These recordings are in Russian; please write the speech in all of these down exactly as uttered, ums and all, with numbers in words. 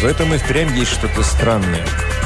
В этом и впрямь есть что-то странное.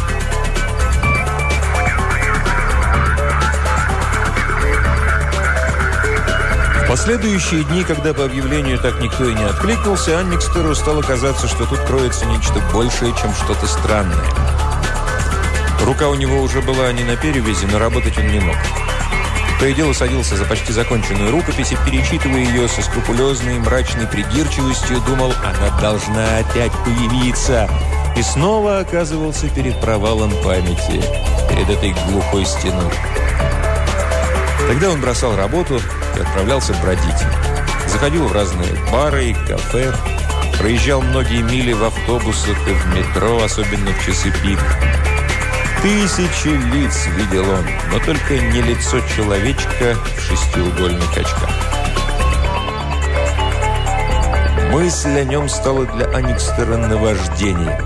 В последующие дни, когда по объявлению так никто и не откликнулся, Анникстеру стало казаться, что тут кроется нечто большее, чем что-то странное. Рука у него уже была не на перевязи, но работать он не мог. То и дело садился за почти законченную рукопись и, перечитывая ее со скрупулезной, мрачной придирчивостью, думал, она должна опять появиться. И снова оказывался перед провалом памяти, перед этой глухой стеной. Тогда он бросал работу и отправлялся бродить. Заходил в разные бары и кафе, проезжал многие мили в автобусах и в метро, особенно в часы пик. Тысячи лиц видел он, но только не лицо человечка в шестиугольных очках. Мысль о нем стала для Анникстера наваждением.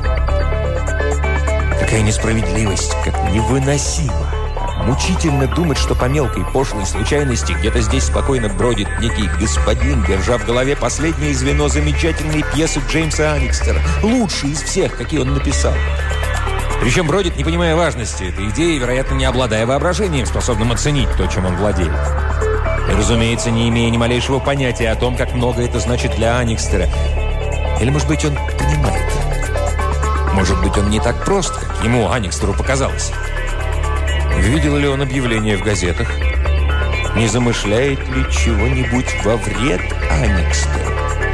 Какая несправедливость, как невыносимо. Мучительно думать, что по мелкой пошлой случайности где-то здесь спокойно бродит некий господин, держа в голове последнее звено замечательной пьесы Джеймса Анникстера, лучшей из всех, какие он написал. Причем бродит, не понимая важности этой идеи, вероятно, не обладая воображением, способным оценить то, чем он владеет. И, разумеется, не имея ни малейшего понятия о том, как много это значит для Анникстера. Или, может быть, он понимает. Может быть, он не так прост, как ему, Анникстеру, показалось. Видел ли он объявление в газетах? Не замышляет ли чего-нибудь во вред Анникстеру?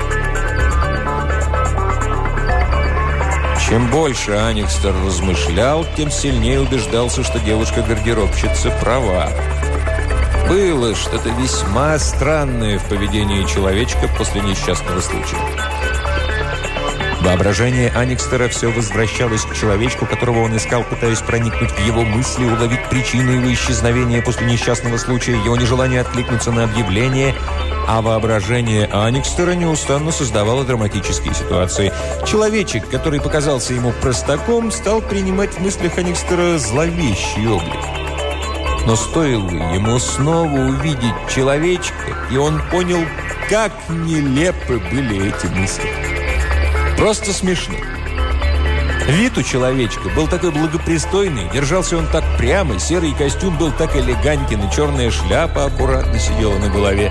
Чем больше Анникстер размышлял, тем сильнее убеждался, что девушка-гардеробщица права. Было что-то весьма странное в поведении человечка после несчастного случая. Воображение Анникстера все возвращалось к человечку, которого он искал, пытаясь проникнуть в его мысли, уловить причину его исчезновения после несчастного случая, его нежелание откликнуться на объявление. А воображение Анникстера неустанно создавало драматические ситуации. Человечек, который показался ему простаком, стал принимать в мыслях Анникстера зловещий облик. Но стоило ему снова увидеть человечка, и он понял, как нелепы были эти мысли. Просто смешно. Вид у человечка был такой благопристойный, держался он так прямо, серый костюм был так элегантен, и черная шляпа аккуратно сидела на голове.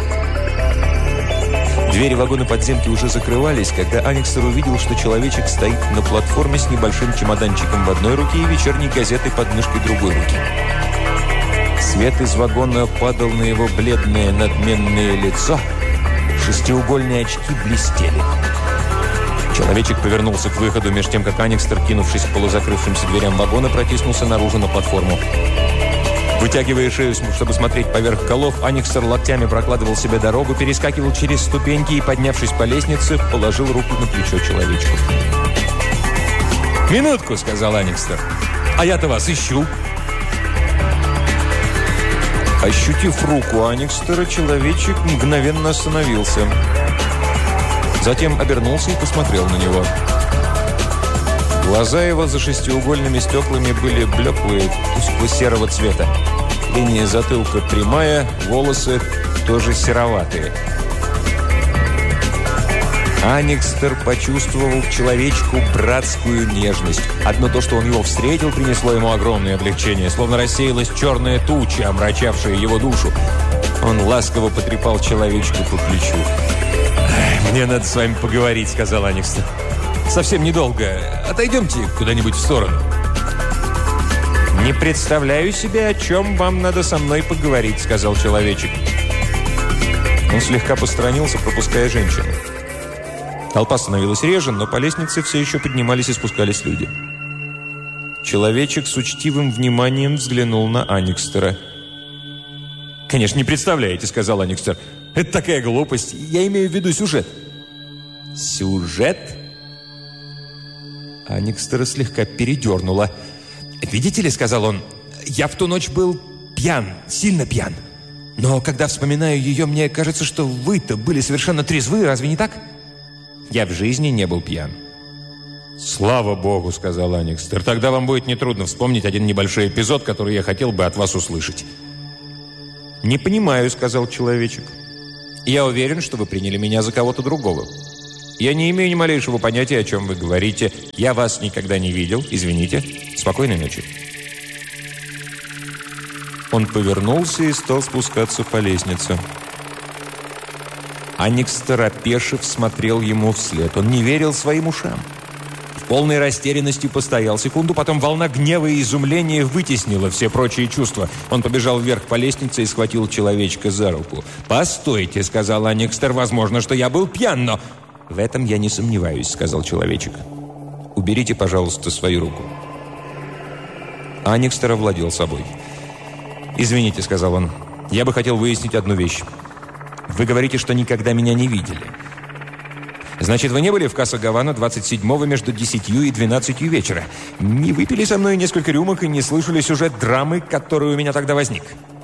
Двери вагона подземки уже закрывались, когда Анникстер увидел, что человечек стоит на платформе с небольшим чемоданчиком в одной руке и вечерней газетой под мышкой другой руки. Свет из вагона падал на его бледное надменное лицо. Шестиугольные очки блестели. Человечек повернулся к выходу, между тем, как Анникстер, кинувшись к полузакрывшимся дверям вагона, протиснулся наружу на платформу. Вытягивая шею, чтобы смотреть поверх голов, Анникстер локтями прокладывал себе дорогу, перескакивал через ступеньки и, поднявшись по лестнице, положил руку на плечо человечку. «Минутку», — сказал Анникстер. «А я-то вас ищу». Ощутив руку Анникстера, человечек мгновенно остановился. Затем обернулся и посмотрел на него. Глаза его за шестиугольными стеклами были блеклые, тускло-серого цвета. Линия затылка прямая, волосы тоже сероватые. Анникстер почувствовал к человечку братскую нежность. Одно то, что он его встретил, принесло ему огромное облегчение, словно рассеялась черная туча, омрачавшая его душу. Он ласково потрепал человечку по плечу. «Мне надо с вами поговорить», — сказал Анникстер. «Совсем недолго. Отойдемте куда-нибудь в сторону». «Не представляю себе, о чем вам надо со мной поговорить», — сказал человечек. Он слегка посторонился, пропуская женщину. Толпа становилась реже, но по лестнице все еще поднимались и спускались люди. Человечек с учтивым вниманием взглянул на Анникстера. «Конечно, не представляете», — сказал Анникстер. «Это такая глупость. Я имею в виду сюжет». «Сюжет?» Анникстера слегка передернуло. «Видите ли, — сказал он, — я в ту ночь был пьян, сильно пьян. Но когда вспоминаю ее, мне кажется, что вы-то были совершенно трезвы, разве не так? Я в жизни не был пьян». «Слава Богу, — сказал Анникстер, — тогда вам будет нетрудно вспомнить один небольшой эпизод, который я хотел бы от вас услышать». «Не понимаю, — сказал человечек. Я уверен, что вы приняли меня за кого-то другого. Я не имею ни малейшего понятия, о чем вы говорите. Я вас никогда не видел. Извините. Спокойной ночи». Он повернулся и стал спускаться по лестнице. Анникстер, опешив, смотрел ему вслед. Он не верил своим ушам. В полной растерянности постоял секунду, потом волна гнева и изумления вытеснила все прочие чувства. Он побежал вверх по лестнице и схватил человечка за руку. «Постойте», — сказал Анникстер, — «возможно, что я был пьян, но...» «В этом я не сомневаюсь», — сказал человечек. «Уберите, пожалуйста, свою руку». Анникстер овладел собой. «Извините», — сказал он, — «я бы хотел выяснить одну вещь. Вы говорите, что никогда меня не видели. Значит, вы не были в Каса-Гавана двадцать седьмого между десятью и двенадцатью вечера? Не выпили со мной несколько рюмок и не слышали сюжет драмы, который у меня тогда возник?»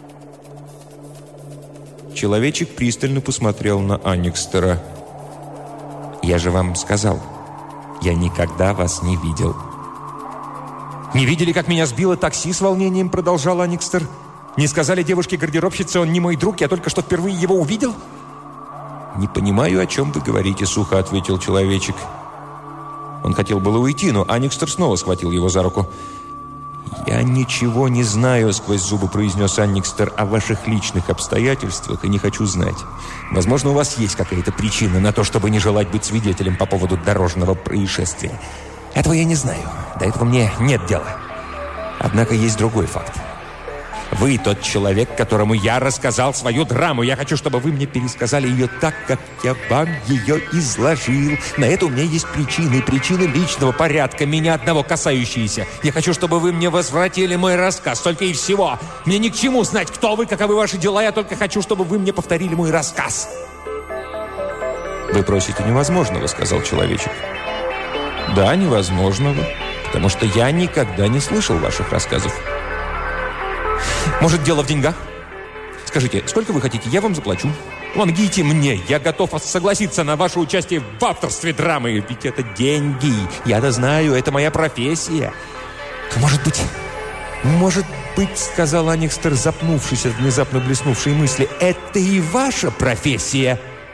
Человечек пристально посмотрел на Анникстера. «Я же вам сказал, я никогда вас не видел». «Не видели, как меня сбило такси с волнением?» — продолжал Анникстер. «Не сказали девушке-гардеробщице, он не мой друг, я только что впервые его увидел?» «Не понимаю, о чем вы говорите», — сухо ответил человечек. Он хотел было уйти, но Анникстер снова схватил его за руку. «Я ничего не знаю», — сквозь зубы произнес Анникстер, «о ваших личных обстоятельствах и не хочу знать. Возможно, у вас есть какая-то причина на то, чтобы не желать быть свидетелем по поводу дорожного происшествия. Этого я не знаю. До этого мне нет дела. Однако есть другой факт. Вы тот человек, которому я рассказал свою драму. Я хочу, чтобы вы мне пересказали ее так, как я вам ее изложил. На это у меня есть причины, причины личного порядка, меня одного касающиеся. Я хочу, чтобы вы мне возвратили мой рассказ, только и всего. Мне ни к чему знать, кто вы, каковы ваши дела. Я только хочу, чтобы вы мне повторили мой рассказ». «Вы просите невозможного», — сказал человечек. «Да, невозможного, потому что я никогда не слышал ваших рассказов». «Может, дело в деньгах? Скажите, сколько вы хотите, я вам заплачу. Помогите мне, я готов согласиться на ваше участие в авторстве драмы, ведь это деньги. Я-то знаю, это моя профессия». «Может быть, может быть, — сказал Анникстер, запнувшись от внезапно блеснувшей мысли, — это и ваша профессия».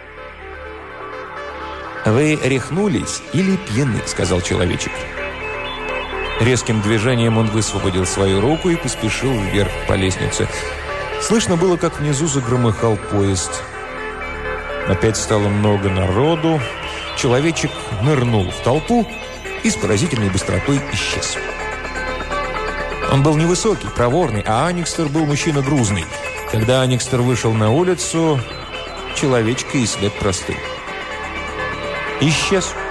«Вы рехнулись или пьяны?» — сказал человечек. Резким движением он высвободил свою руку и поспешил вверх по лестнице. Слышно было, как внизу загромыхал поезд. Опять стало много народу. Человечек нырнул в толпу и с поразительной быстротой исчез. Он был невысокий, проворный, а Анникстер был мужчина грузный. Когда Анникстер вышел на улицу, человечка и след простыл. Исчез.